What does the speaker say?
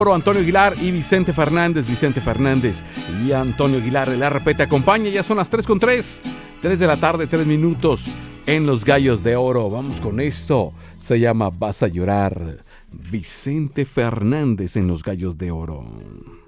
Antonio Aguilar y Vicente Fernández. Vicente Fernández y Antonio Aguilar. El RP te acompaña. Ya son las 3:03. 3 de la tarde, 3 minutos en Los Gallos de Oro. Vamos con esto. Se llama Vas a llorar. Vicente Fernández en Los Gallos de Oro.